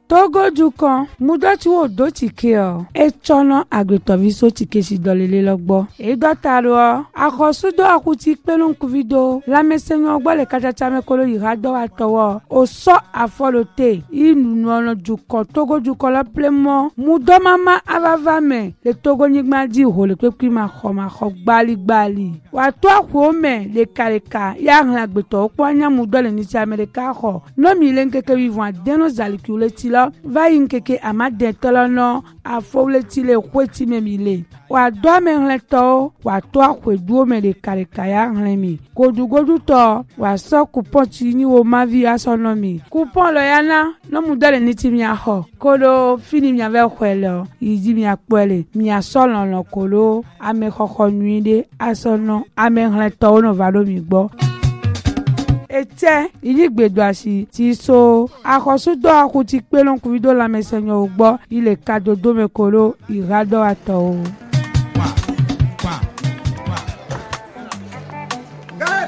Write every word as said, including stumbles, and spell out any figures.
Togo dukan mudoti wo do tike o e chono agbetovi so tike si dolele logbo e dotaro akosudo akuti pelun kuvido la mesenyo ogbo le kachacha mekolo irado atowo o so afolote inu no dukan Togo dukan la plemo mudo mama avava me le Togo nigma di ho le pepi ma kho ma kho gbali gbali wa to akwo me le kaleka ya hla agbeto opo anya mudo le ni ti America kho no mi le nkeke vivant deno zalikule ti lo va yinkeke amade tolono afole ti le kweti memile wa do me hleto wa to akweduo me le kaleka ya hlemi godugodu to wa so coupon ti ni wo mavi asonomi coupon lo yana no mudo le ni ti mi aho kodo fini mi ave kwelo yidi mi apole mi asolon lo kolo ame khokho nuide asono ame hleto no valo mi gbo ete iligbedo asi ti so akosudo akuti pelon kuvido la mesenyo ogbo ile kadodo mekolo irado ato.